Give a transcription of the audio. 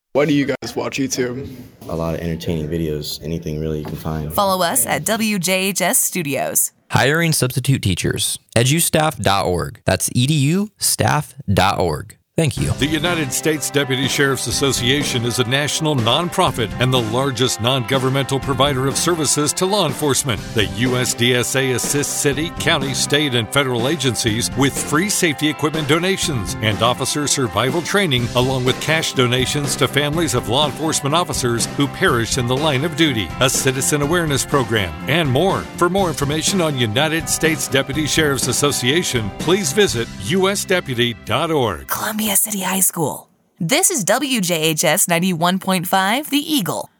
Why do you guys watch YouTube? A lot of entertaining videos, anything really you can find. Follow us at WJHS Studios. Hiring substitute teachers. edustaff.org. That's edustaff.org. Thank you. The United States Deputy Sheriff's Association is a national nonprofit and the largest non-governmental provider of services to law enforcement. The USDSA assists city, county, state, and federal agencies with free safety equipment donations and officer survival training, along with cash donations to families of law enforcement officers who perished in the line of duty, a citizen awareness program, and more. For more information on United States Deputy Sheriff's Association, please visit usdeputy.org. Columbia City High School. This is WJHS 91.5, The Eagle.